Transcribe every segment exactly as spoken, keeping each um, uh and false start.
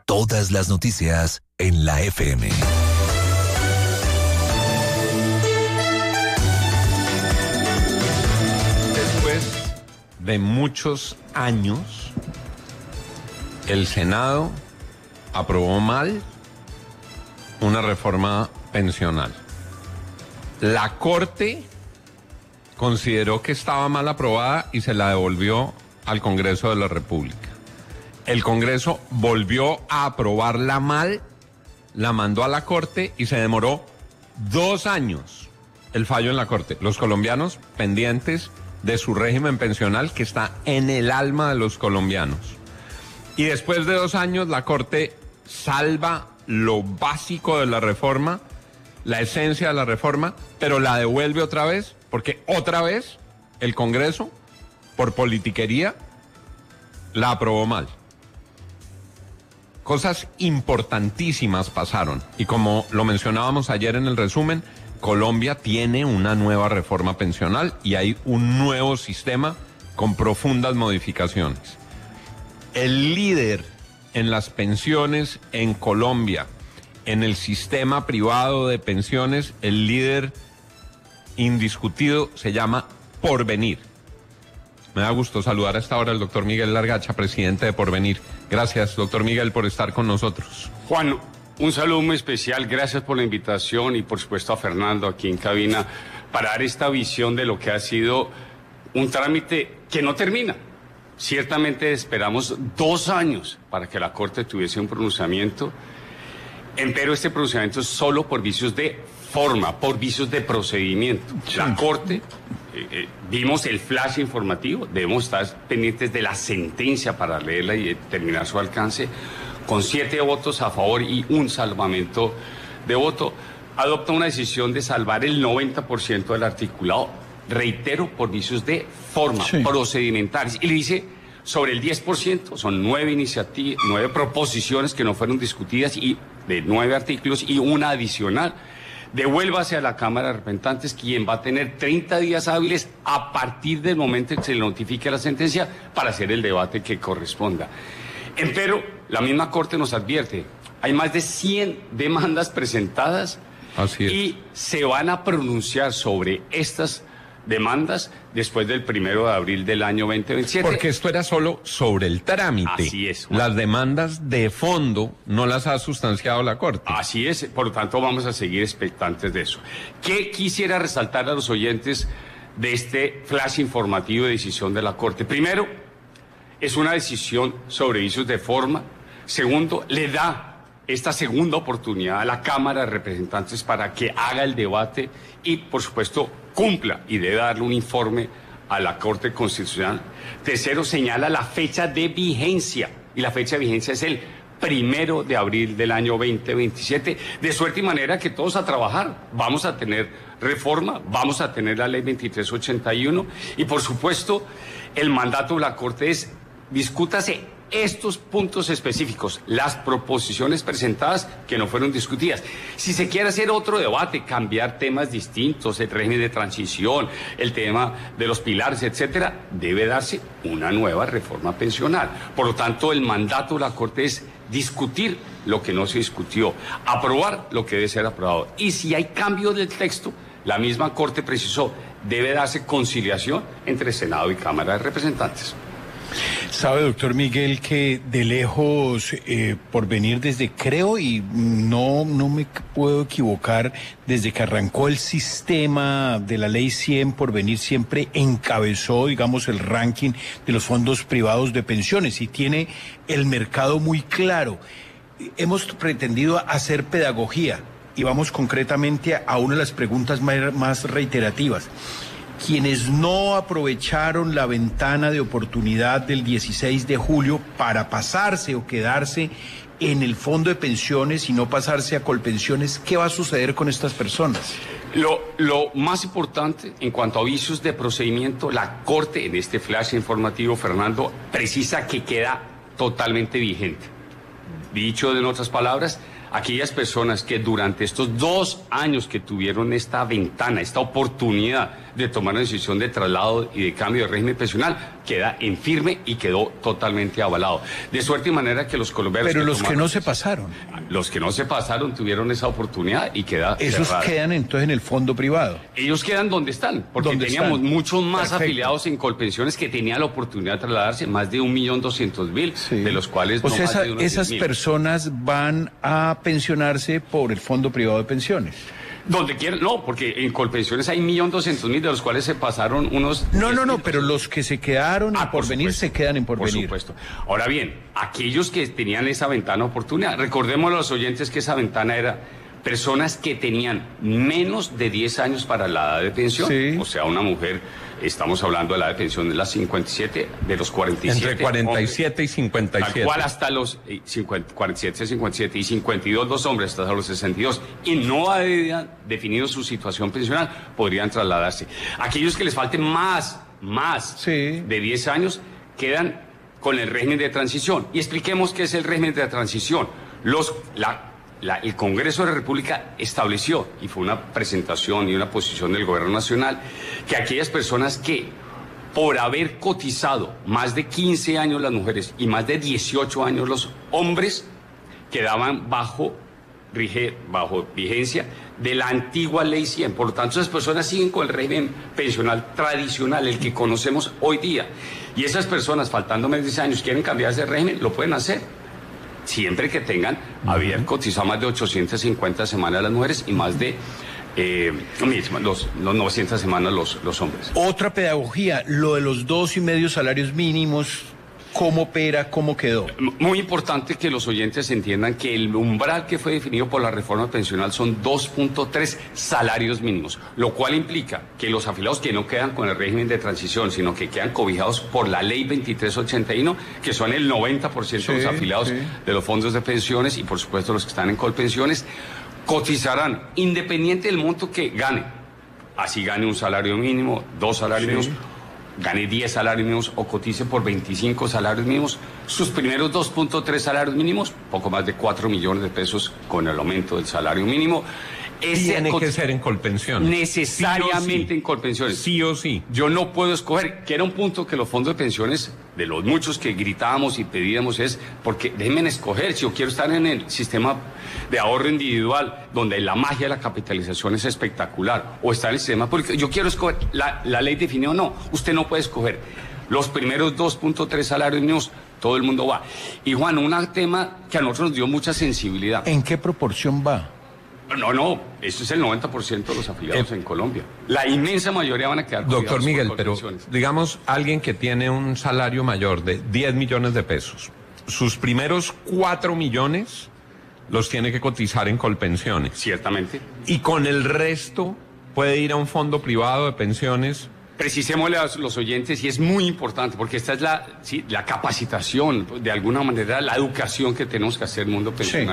Todas las noticias en la F M. Después de muchos años, el Senado aprobó mal una reforma pensional. La Corte consideró que estaba mal aprobada y se la devolvió al Congreso de la República. El Congreso volvió a aprobarla mal, la mandó a la Corte y se demoró dos años el fallo en la Corte. Los colombianos pendientes de su régimen pensional que está en el alma de los colombianos. Y después de dos años la Corte salva lo básico de la reforma, la esencia de la reforma, pero la devuelve otra vez, porque otra vez el Congreso, por politiquería, la aprobó mal. Cosas importantísimas pasaron y como lo mencionábamos ayer en el resumen, Colombia tiene una nueva reforma pensional y hay un nuevo sistema con profundas modificaciones. El líder en las pensiones en Colombia, en el sistema privado de pensiones, el líder indiscutido se llama Porvenir. Me da gusto saludar a esta hora al doctor Miguel Largacha, presidente de Porvenir. Gracias, doctor Miguel, por estar con nosotros. Juan, un saludo muy especial, gracias por la invitación y por supuesto a Fernando aquí en cabina para dar esta visión de lo que ha sido un trámite que no termina. Ciertamente esperamos dos años para que la Corte tuviese un pronunciamiento, pero este pronunciamiento es solo por vicios de forma, por vicios de procedimiento. La Corte... Eh, eh, vimos el flash informativo, debemos estar pendientes de la sentencia para leerla y determinar su alcance, con siete votos a favor y un salvamento de voto, adopta una decisión de salvar el noventa por ciento del articulado, reitero, por vicios de forma, sí, procedimentales, y le dice sobre el diez por ciento, son nueve iniciativas, nueve proposiciones que no fueron discutidas y de nueve artículos y una adicional. Devuélvase a la Cámara de Representantes, quien va a tener treinta días hábiles a partir del momento en que se le notifique la sentencia para hacer el debate que corresponda. Empero, la misma Corte nos advierte, hay más de cien demandas presentadas. Así es. Y se van a pronunciar sobre estas demandas después del primero de abril del año veinte veintisiete. Porque esto era solo sobre el trámite. Así es. Juan. Las demandas de fondo no las ha sustanciado la Corte. Así es, por lo tanto vamos a seguir expectantes de eso. ¿Qué quisiera resaltar a los oyentes de este flash informativo de decisión de la Corte? Primero, es una decisión sobre vicios de forma. Segundo, le da esta segunda oportunidad a la Cámara de Representantes para que haga el debate y, por supuesto, cumpla y debe darle un informe a la Corte Constitucional. Tercero, señala la fecha de vigencia, y la fecha de vigencia es el primero de abril del año veinte veintisiete, de suerte y manera que todos a trabajar. Vamos a tener reforma, vamos a tener la ley veintitrés ochenta y uno, y por supuesto, el mandato de la Corte es discútase estos puntos específicos, las proposiciones presentadas que no fueron discutidas. Si se quiere hacer otro debate, cambiar temas distintos, el régimen de transición, el tema de los pilares, etcétera, debe darse una nueva reforma pensional. Por lo tanto, el mandato de la Corte es discutir lo que no se discutió, aprobar lo que debe ser aprobado. Y si hay cambio del texto, la misma Corte precisó, debe darse conciliación entre Senado y Cámara de Representantes. Sabe, doctor Miguel, que de lejos, eh, Porvenir desde, creo, y no, no me puedo equivocar, desde que arrancó el sistema de la ley cien, Porvenir siempre encabezó, digamos, el ranking de los fondos privados de pensiones y tiene el mercado muy claro. Hemos pretendido hacer pedagogía y vamos concretamente a una de las preguntas más, más reiterativas. Quienes no aprovecharon la ventana de oportunidad del dieciséis de julio para pasarse o quedarse en el fondo de pensiones y no pasarse a Colpensiones, ¿qué va a suceder con estas personas? Lo, lo más importante en cuanto a vicios de procedimiento, la Corte en este flash informativo, Fernando, precisa que queda totalmente vigente. Dicho en otras palabras, aquellas personas que durante estos dos años que tuvieron esta ventana, esta oportunidad de tomar una decisión de traslado y de cambio de régimen pensional, queda en firme y quedó totalmente avalado. De suerte y manera que los colombianos... Pero que los tomaron, que no se pasaron. Los que no se pasaron tuvieron esa oportunidad y queda Esos cerrada. quedan entonces en el fondo privado. Ellos quedan donde están, porque ¿Dónde teníamos están? muchos más Perfecto. afiliados en Colpensiones que tenían la oportunidad de trasladarse, más de un millón doscientos mil, Sí. de los cuales O no sea, más esa- de unos esas diez mil. personas van a pensionarse por el fondo privado de pensiones. Donde quieran, no, porque en Colpensiones hay un millón doscientos mil, de los cuales se pasaron unos... No, no, no, diez mil. pero los que se quedaron en Ah, por porvenir supuesto. se quedan en Por porvenir. supuesto. Ahora bien, aquellos que tenían esa ventana de oportunidad, recordemos a los oyentes que esa ventana era personas que tenían menos de diez años para la edad de pensión. Sí. O sea, una mujer, estamos hablando de la edad de pensión de las cincuenta y siete, de los cuarenta y siete. Entre cuarenta y siete y cincuenta y Tal siete. cual hasta los eh, cincuenta, cuarenta y siete, cincuenta y siete y cincuenta y dos los hombres hasta los sesenta y dos y no habían definido su situación pensional, podrían trasladarse. Aquellos que les falten más, más Sí. de diez años quedan con el régimen de transición. Y expliquemos qué es el régimen de transición. Los, la, la, el Congreso de la República estableció, y fue una presentación y una posición del Gobierno Nacional, que aquellas personas que por haber cotizado más de quince años las mujeres y más de dieciocho años los hombres, quedaban bajo, rige, bajo vigencia de la antigua Ley cien. Por lo tanto, esas personas siguen con el régimen pensional tradicional, el que conocemos hoy día. Y esas personas, faltando más de diez años, quieren cambiar ese régimen, lo pueden hacer. Siempre que tengan, haber cotizado más de ochocientas cincuenta semanas las mujeres y más de eh, los, los novecientas semanas los, los hombres. Otra pedagogía, lo de los dos y medio salarios mínimos, ¿cómo opera, cómo quedó? Muy importante que los oyentes entiendan que el umbral que fue definido por la reforma pensional son dos punto tres salarios mínimos, lo cual implica que los afiliados que no quedan con el régimen de transición, sino que quedan cobijados por la ley veintitrés ochenta y uno, que son el noventa por ciento de Sí, los afiliados sí. de los fondos de pensiones y por supuesto los que están en Colpensiones, cotizarán independiente del monto que gane. Así gane un salario mínimo, dos salarios Sí. mínimos, gane diez salarios mínimos o cotice por veinticinco salarios mínimos, sus primeros dos punto tres salarios mínimos, poco más de cuatro millones de pesos con el aumento del salario mínimo. Ese Tiene cot- que ser en Colpensiones. necesariamente Sí o sí. en Colpensiones. Sí o sí. Yo no puedo escoger, que era un punto que los fondos de pensiones, de los muchos que gritábamos y pedíamos, es porque déjenme escoger, si yo quiero estar en el sistema de ahorro individual, donde la magia de la capitalización es espectacular, o estar en el sistema público, yo quiero escoger, la, la ley definió, no, usted no puede escoger. Los primeros dos punto tres salarios mínimos, todo el mundo va. Y Juan, un tema que a nosotros nos dio mucha sensibilidad. ¿En qué proporción va? No, no, eso es el noventa por ciento de los afiliados Eh, en Colombia. La inmensa mayoría van a quedar Doctor cobijados Miguel, por pero Colpensiones. digamos alguien que tiene un salario mayor de diez millones de pesos, sus primeros cuatro millones los tiene que cotizar en Colpensiones. Ciertamente. Y con el resto puede ir a un fondo privado de pensiones. Precisémosle a los oyentes, y es muy importante, porque esta es la, sí, la capacitación, de alguna manera, la educación que tenemos que hacer el mundo pensional.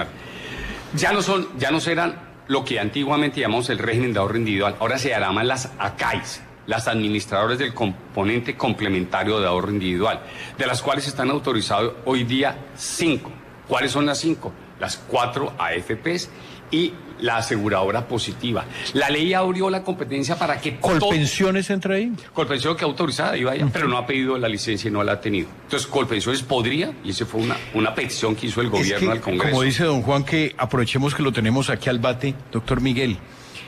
Ya no son, ya no serán lo que antiguamente llamamos el régimen de ahorro individual, ahora se llaman las A C A Is, las administradoras del componente complementario de ahorro individual, de las cuales están autorizados hoy día cinco. ¿Cuáles son las cinco? Las cuatro A F Pes y la aseguradora positiva. La ley abrió la competencia para que todo- ¿Colpensiones entra ahí? Colpensiones que autorizada iba allá, pero no ha pedido la licencia y no la ha tenido. Entonces, Colpensiones podría, y esa fue una, una petición que hizo el gobierno Es que, al Congreso. como dice don Juan, que aprovechemos que lo tenemos aquí al bate, doctor Miguel.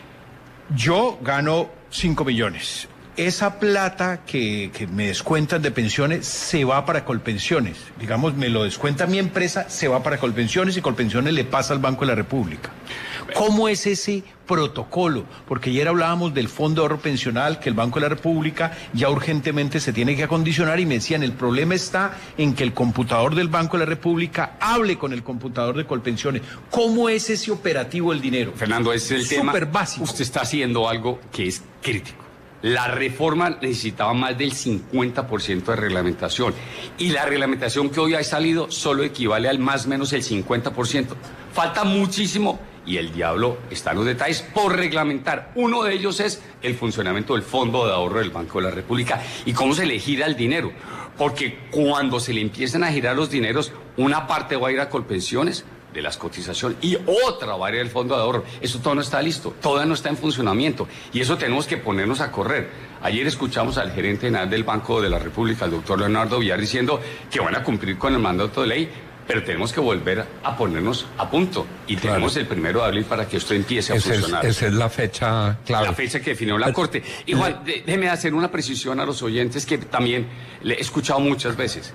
Yo gano cinco millones. Esa plata que, que me descuentan de pensiones se va para Colpensiones. Digamos, me lo descuenta mi empresa, se va para Colpensiones y Colpensiones le pasa al Banco de la República. ¿Cómo es ese protocolo? Porque ayer hablábamos del Fondo de Ahorro Pensional, que el Banco de la República ya urgentemente se tiene que acondicionar y me decían, el problema está en que el computador del Banco de la República hable con el computador de Colpensiones. ¿Cómo es ese operativo del dinero? Fernando, ese es el tema. Súper básico. Usted está haciendo algo que es crítico. La reforma necesitaba más del cincuenta por ciento de reglamentación y la reglamentación que hoy ha salido solo equivale al más o menos el cincuenta por ciento. Falta muchísimo y el diablo está en los detalles por reglamentar. Uno de ellos es el funcionamiento del Fondo de Ahorro del Banco de la República y cómo se le gira el dinero. Porque cuando se le empiezan a girar los dineros, una parte va a ir a Colpensiones de las cotizaciones y otra va a ir al Fondo de Ahorro. Eso todo no está listo, todavía no está en funcionamiento y eso tenemos que ponernos a correr. Ayer escuchamos al gerente general del Banco de la República, el doctor Leonardo Villar, diciendo que van a cumplir con el mandato de ley, pero tenemos que volver a ponernos a punto. Y claro, tenemos el primero de abril para que esto empiece a ese funcionar. Es, esa es la fecha clave. La fecha que definió la pero, Corte. Igual, de, déjeme hacer una precisión a los oyentes que también le he escuchado muchas veces.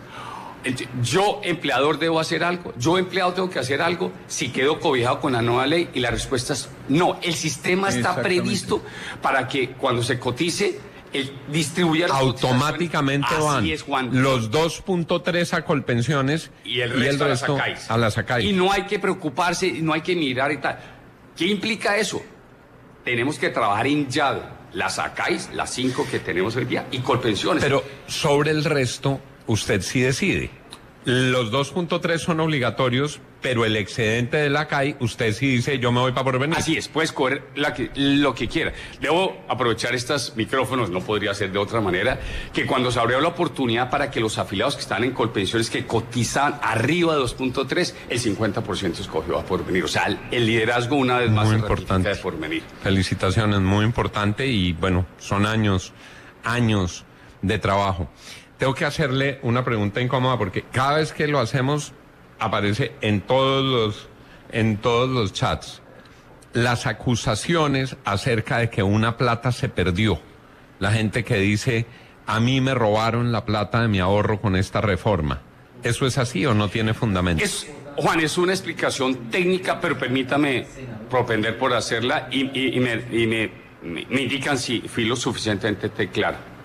Yo, empleador, debo hacer algo. Yo, empleado, tengo que hacer algo si quedo cobijado con la nueva ley. Y la respuesta es no. El sistema está previsto para que cuando se cotice, el distribuya las automáticamente van es, Juan, los dos punto tres a Colpensiones y el resto, y el resto a las ACAIS. Y no hay que preocuparse, no hay que mirar y tal. ¿Qué implica eso? Tenemos que trabajar en llave. Las ACAIS, las cinco que tenemos hoy día, y Colpensiones. Pero sobre el resto, usted sí decide. Los dos punto tres son obligatorios, pero el excedente de la A C A I, usted sí dice, yo me voy para Porvenir. Así es, puedes coger la que, lo que quiera. Debo aprovechar estos micrófonos, no podría ser de otra manera, que cuando se abrió la oportunidad para que los afiliados que están en Colpensiones que cotizan arriba de dos punto tres, el cincuenta por ciento escogió a Porvenir. O sea, el, el liderazgo una vez más muy se importante de Porvenir. Felicitaciones, muy importante y bueno, son años, años de trabajo. Tengo que hacerle una pregunta incómoda porque cada vez que lo hacemos aparece en todos los, en todos los chats las acusaciones acerca de que una plata se perdió. La gente que dice, a mí me robaron la plata de mi ahorro con esta reforma. ¿Eso es así o no tiene fundamento? Es, Juan, es una explicación técnica, pero permítame propender por hacerla y, y, y, me, y me, me, me indican si fui lo suficientemente claro.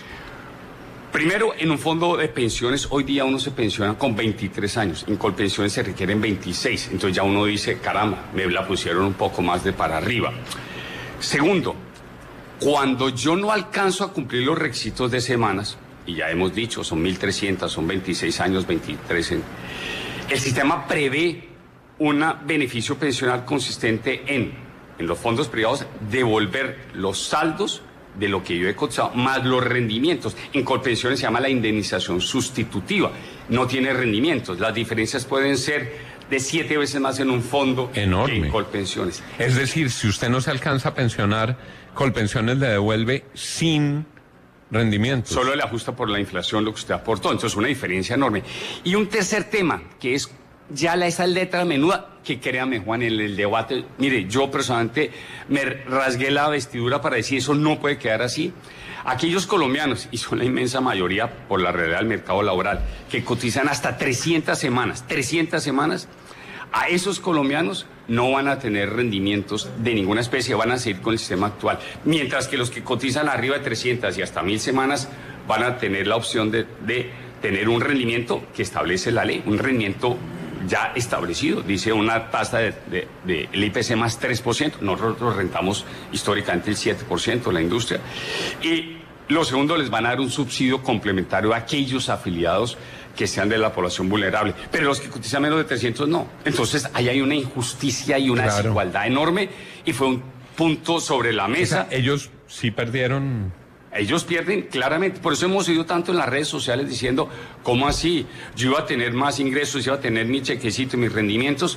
Primero, en un fondo de pensiones, hoy día uno se pensiona con veintitrés años. En Colpensiones se requieren veintiséis. Entonces ya uno dice, caramba, me la pusieron un poco más de para arriba. Segundo, cuando yo no alcanzo a cumplir los requisitos de semanas, y ya hemos dicho, son mil trescientos, son veintiséis años, veintitrés. En, el sistema prevé un beneficio pensional consistente en, en los fondos privados, devolver los saldos de lo que yo he cotizado, más los rendimientos. En Colpensiones se llama la indemnización sustitutiva. No tiene rendimientos. Las diferencias pueden ser de siete veces más en un fondo enorme que en Colpensiones. Es decir, si usted no se alcanza a pensionar, Colpensiones le devuelve sin rendimientos. Solo le ajusta por la inflación lo que usted aportó. Entonces, una diferencia enorme. Y un tercer tema, que es ya la, esa letra menuda, que créame, Juan, en el debate, mire, yo personalmente me rasgué la vestidura para decir eso no puede quedar así. Aquellos colombianos, y son la inmensa mayoría por la realidad del mercado laboral, que cotizan hasta trescientas semanas, trescientas semanas, a esos colombianos no van a tener rendimientos de ninguna especie, van a seguir con el sistema actual. Mientras que los que cotizan arriba de trescientas y hasta mil semanas van a tener la opción de, de tener un rendimiento que establece la ley, un rendimiento ya establecido, dice una tasa de, de, de el I P C más tres por ciento, nosotros rentamos históricamente el siete por ciento la industria, y lo segundo, les van a dar un subsidio complementario a aquellos afiliados que sean de la población vulnerable, pero los que cotizan menos de trescientos no. Entonces ahí hay una injusticia y una claro. desigualdad enorme, y fue un punto sobre la mesa. O sea, ellos sí perdieron. Ellos pierden claramente, por eso hemos ido tanto en las redes sociales diciendo, ¿cómo así? Yo iba a tener más ingresos, iba a tener mi chequecito y mis rendimientos,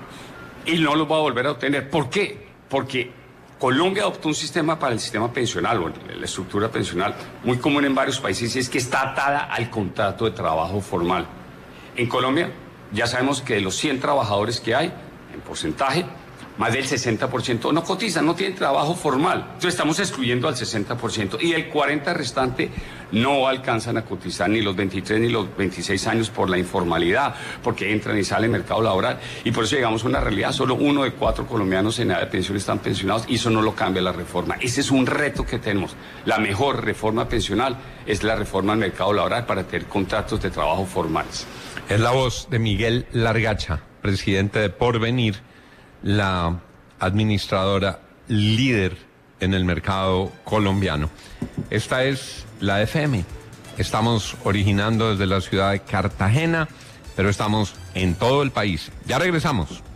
y no los voy a volver a obtener. ¿Por qué? Porque Colombia adoptó un sistema para el sistema pensional, o la estructura pensional, muy común en varios países, y es que está atada al contrato de trabajo formal. En Colombia, ya sabemos que de los cien trabajadores que hay, en porcentaje, más del sesenta por ciento no cotizan, no tienen trabajo formal. Entonces estamos excluyendo al sesenta por ciento. Y el cuarenta por ciento restante no alcanzan a cotizar ni los veintitrés ni los veintiséis años por la informalidad, porque entran y salen del mercado laboral. Y por eso llegamos a una realidad. Solo uno de cuatro colombianos en edad de pensión están pensionados, y eso no lo cambia la reforma. Ese es un reto que tenemos. La mejor reforma pensional es la reforma al mercado laboral para tener contratos de trabajo formales. Es la voz de Miguel Largacha, presidente de Porvenir, la administradora líder en el mercado colombiano. Esta es la F M. Estamos originando desde la ciudad de Cartagena, pero estamos en todo el país. Ya regresamos.